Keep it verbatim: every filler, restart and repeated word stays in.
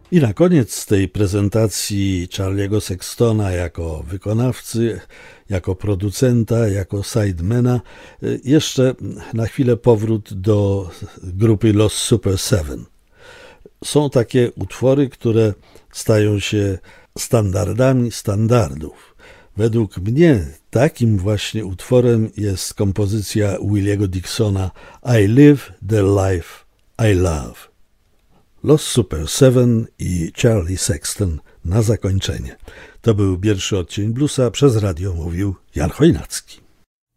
I na koniec tej prezentacji Charlie'ego Sextona jako wykonawcy, jako producenta, jako sidemana, jeszcze na chwilę powrót do grupy Los Super Seven. Są takie utwory, które stają się standardami standardów. Według mnie takim właśnie utworem jest kompozycja Williego Dixona I Live the Life I Love. Los Super Seven i Charlie Sexton na zakończenie. To był pierwszy odcień Bluesa, przez radio mówił Jan Chojnacki.